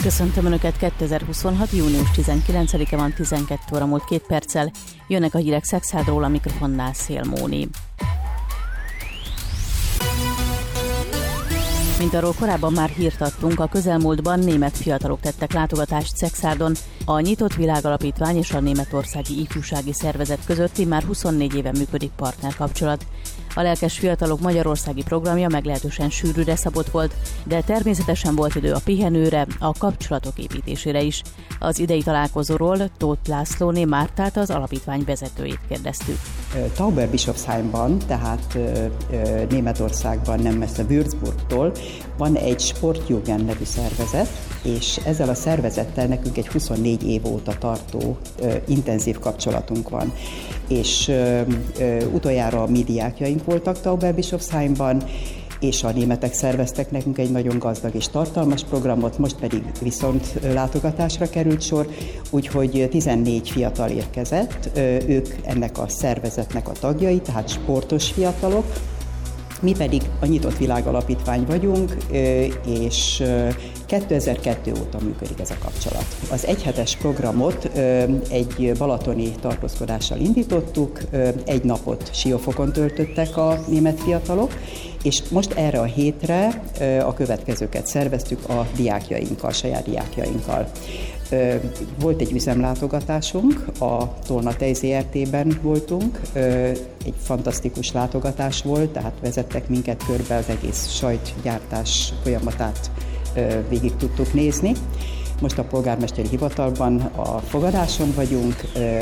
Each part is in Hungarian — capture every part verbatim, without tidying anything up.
Köszöntöm Önöket, kétezer-huszonhat. június tizenkilencedike van, tizenkét óra múlt két perccel. Jönnek a hírek Szexádról, a mikrofonnál Szél Móni. Mint arról korábban már hírt adtunk, a közelmúltban német fiatalok tettek látogatást Szexádon. A Nyitott Világ Alapítvány és a Németországi Ifjúsági Szervezet közötti már huszonnégy éve működik partnerkapcsolat. A Lelkes Fiatalok magyarországi programja meglehetősen sűrűre szabott volt, de természetesen volt idő a pihenőre, a kapcsolatok építésére is. Az idei találkozóról Tóth Lászlóné Mártát, az alapítvány vezetőjét kérdeztük. Tauberbischofsheimban, tehát Németországban nem messze Würzburgtól van egy Sportjugend nevű szervezet, és ezzel a szervezettel nekünk egy huszonnégy év óta tartó ö, intenzív kapcsolatunk van. És ö, ö, utoljára a mi diákjaink voltak Tauberbischofsheimban, és a németek szerveztek nekünk egy nagyon gazdag és tartalmas programot, most pedig viszont látogatásra került sor, úgyhogy tizennégy fiatal érkezett, ö, ők ennek a szervezetnek a tagjai, tehát sportos fiatalok. Mi pedig a Nyitott Világ Alapítvány vagyunk, és kétezer-kettő óta működik ez a kapcsolat. Az egyhetes programot egy balatoni tartózkodással indítottuk, egy napot Siófokon töltöttek a német fiatalok, és most erre a hétre a következőket szerveztük a diákjainkkal, a saját diákjainkkal. Volt egy üzemlátogatásunk, a Tolna Tej zé er té-ben voltunk, egy fantasztikus látogatás volt, tehát vezettek minket körbe, az egész sajtgyártás folyamatát végig tudtuk nézni. Most a polgármesteri hivatalban a fogadáson vagyunk,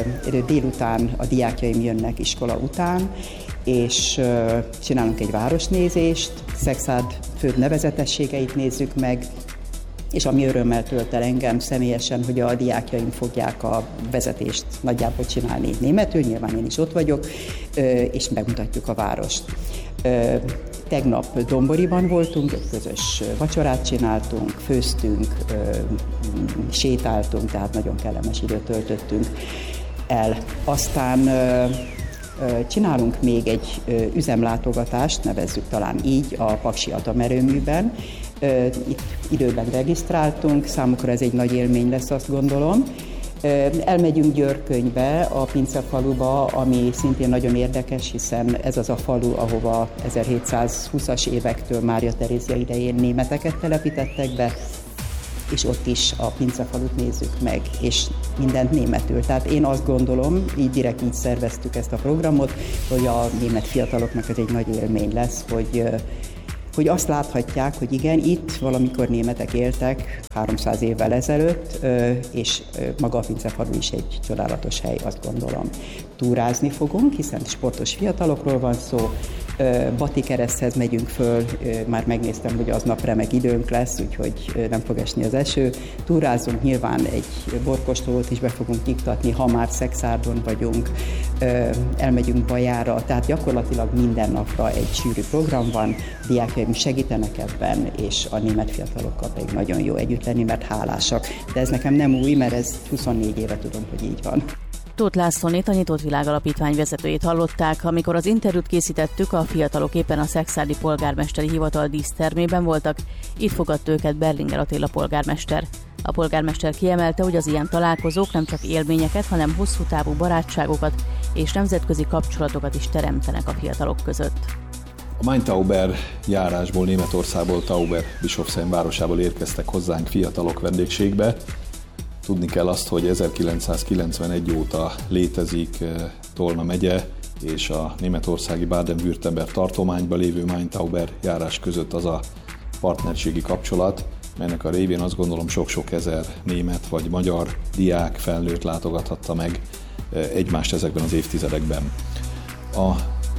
délután a diákjaim jönnek iskola után, és csinálunk egy városnézést, Szexád főbb nevezetességeit nézzük meg, és ami örömmel tölt el engem személyesen, hogy a diákjaim fogják a vezetést nagyjából csinálni németül, nyilván én is ott vagyok, és megmutatjuk a várost. Tegnap Domboriban voltunk, egy közös vacsorát csináltunk, főztünk, sétáltunk, tehát nagyon kellemes időt töltöttünk el. Aztán csinálunk még egy üzemlátogatást, nevezzük talán így, a Paksi atomerőműben. Itt időben regisztráltunk, számukra ez egy nagy élmény lesz, azt gondolom. Elmegyünk Györkönybe, a Pincefaluba, ami szintén nagyon érdekes, hiszen ez az a falu, ahova ezerhétszázhúszas évektől Mária Terézia idején németeket telepítettek be, és ott is a Pincefalut nézzük meg, és mindent németül. Tehát én azt gondolom, így direkt így szerveztük ezt a programot, hogy a német fiataloknak ez egy nagy élmény lesz, hogy hogy azt láthatják, hogy igen, itt valamikor németek éltek háromszáz évvel ezelőtt, és maga a Pincefalu is egy csodálatos hely, azt gondolom. Túrázni fogunk, hiszen sportos fiatalokról van szó, Bati kereszthez megyünk föl, már megnéztem, hogy aznap remek időnk lesz, úgyhogy nem fog esni az eső. Túrázunk, nyilván egy borkóstolót is be fogunk nyittatni, ha már Szexádon vagyunk, elmegyünk Bajára, tehát gyakorlatilag minden napra egy sűrű program van, diákjaim segítenek ebben, és a német fiatalokkal pedig nagyon jó együtt lenni, mert hálásak. De ez nekem nem új, mert ez huszonnégy éve tudom, hogy így van. Tóth Lászlónét, a Nyitott Világ Alapítvány vezetőjét hallották. Amikor az interjút készítettük, a fiatalok éppen a szexádi polgármesteri hivatal dísztermében voltak. Itt fogadta őket Berlinger Attila polgármester. A polgármester kiemelte, hogy az ilyen találkozók nem csak élményeket, hanem hosszú távú barátságokat és nemzetközi kapcsolatokat is teremtenek a fiatalok között. A Main-Tauber járásból, Németországból, Tauberbischofsheim városából érkeztek hozzánk fiatalok vendégségbe. Tudni kell azt, hogy ezerkilencszázkilencvenegy óta létezik Tolna megye és a németországi Baden-Württemberg tartományban lévő Main-Tauber járás között az a partnerségi kapcsolat, melynek a révén azt gondolom sok-sok ezer német vagy magyar diák, felnőtt látogathatta meg egymást ezekben az évtizedekben. A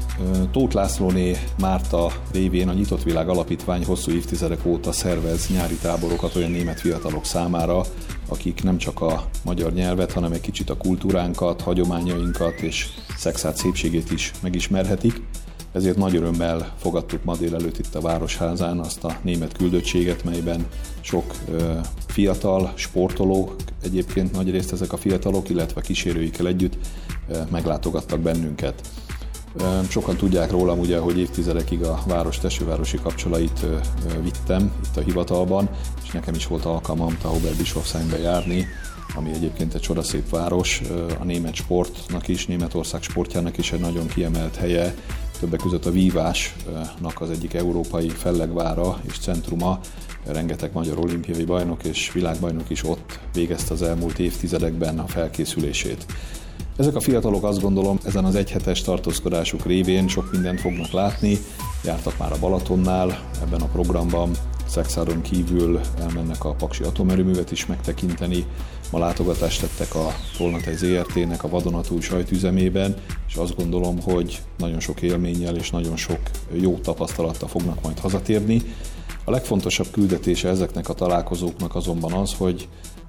Tóth Lászlóné Márta révén a Nyitott Világ Alapítvány hosszú évtizedek óta szervez nyári táborokat olyan német fiatalok számára, akik nem csak a magyar nyelvet, hanem egy kicsit a kultúránkat, hagyományainkat és Szexád szépségét is megismerhetik. Ezért nagy örömmel fogadtuk ma délelőtt itt a Városházán azt a német küldöttséget, melyben sok ö, fiatal, sportoló, egyébként nagyrészt ezek a fiatalok, illetve kísérőikkel együtt ö, meglátogattak bennünket. Sokan tudják rólam, ugye, hogy évtizedekig a város testvérvárosi kapcsolait vittem itt a hivatalban, és nekem is volt alkalmam Tauber-Bischofszheimbe járni, ami egyébként egy csodaszép város, a német sportnak is, Németország sportjának is egy nagyon kiemelt helye, többek között a vívásnak az egyik európai fellegvára és centruma, rengeteg magyar olimpiai bajnok és világbajnok is ott végezte az elmúlt évtizedekben a felkészülését. Ezek a fiatalok, azt gondolom, ezen az egyhetes tartózkodásuk révén sok mindent fognak látni, jártak már a Balatonnál ebben a programban, Szekszárdon kívül elmennek a Paksi atomerőművet is megtekinteni, ma látogatást tettek a Tolnatej zé er té-nek a vadonatúj sajtüzemében, és azt gondolom, hogy nagyon sok élménnyel és nagyon sok jó tapasztalattal fognak majd hazatérni. A legfontosabb küldetése ezeknek a találkozóknak azonban az, hogy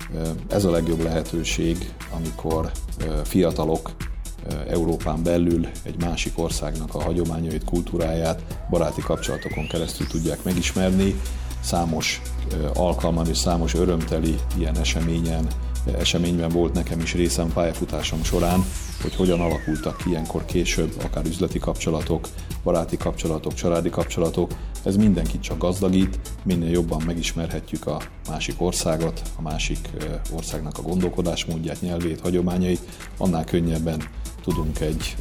ez a legjobb lehetőség, amikor fiatalok Európán belül egy másik országnak a hagyományait, kultúráját baráti kapcsolatokon keresztül tudják megismerni. Számos alkalman és számos örömteli ilyen eseményen, eseményben volt nekem is részem pályafutásom során, hogy hogyan alakultak ki ilyenkor később akár üzleti kapcsolatok, baráti kapcsolatok, családi kapcsolatok. Ez mindenkit csak gazdagít, minél jobban megismerhetjük a másik országot, a másik országnak a gondolkodásmódját, nyelvét, hagyományait, annál könnyebben tudunk egy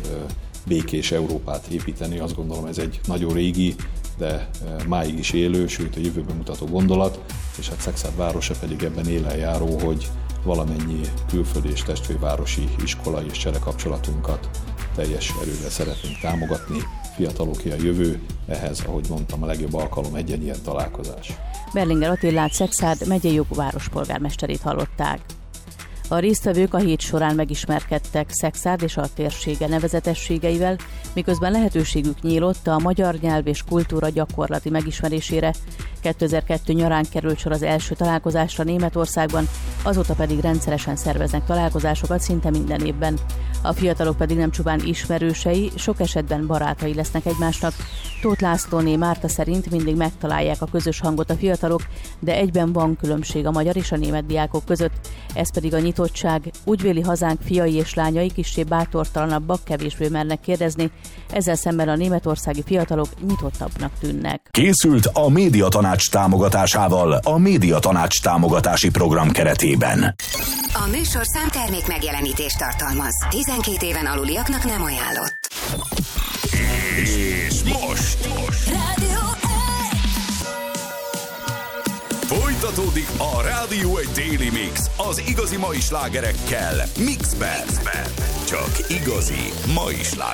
békés Európát építeni. Azt gondolom, ez egy nagyon régi, de máig is élő, sőt a jövőben mutató gondolat, és hát Szekszárd városa pedig ebben élen járó, hogy valamennyi külföldi és testvérvárosi iskola és cserekapcsolatunkat teljes erővel szeretnénk támogatni. Fiataloké a jövő, ehhez, ahogy mondtam, a legjobb alkalom egy ilyen találkozás. Berlinger Attilát, Szekszárd megyei jogú várospolgármesterét hallották. A résztvevők a hét során megismerkedtek Szekszárd és a térsége nevezetességeivel, miközben lehetőségük nyílt a magyar nyelv és kultúra gyakorlati megismerésére. kétezer-kettő nyarán került sor az első találkozásra Németországban, azóta pedig rendszeresen szerveznek találkozásokat szinte minden évben. A fiatalok pedig nem csupán ismerősei, sok esetben barátai lesznek egymásnak. Tóth Lászlóné Márta szerint mindig megtalálják a közös hangot a fiatalok, de egyben van különbség a magyar és a német diákok között. Ez pedig a nyitottság. Úgy véli, hazánk fiai és lányai kissé bátortalanabbak, kevésbé mernek kérdezni, ezzel szemben a németországi fiatalok nyitottabbnak tűnnek. Készült a Médiatanács támogatásával a Médiatanács támogatási program keretében. A műsorszám termék megjelenítést tartalmaz. tizenkét éven aluliaknak nem ajánlott. És most! Rádió Folytatódik a Rádió egy Daily Mix az igazi mai slágerekkel Mixben. Csak igazi mai slágerek.